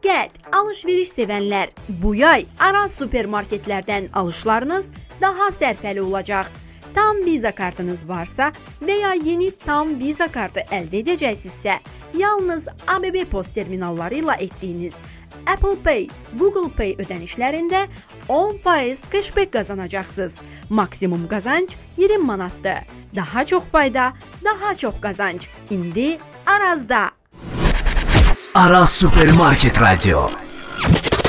Diqqət! Alış-veriş sevənlər, bu yay Araz supermarketlərdən alışlarınız daha sərfəli olacaq. Tam Visa kartınız varsa və ya yeni Tam Visa kartı əldə edəcəksinizsə, yalnız ABB post terminalları ilə etdiyiniz Apple Pay, Google Pay ödənişlərində 10% cashback qazanacaqsınız. Maksimum qazanc 20 manatdır. Daha çox fayda, daha çox qazanc. İndi Arazda. Araz Supermarket Radio.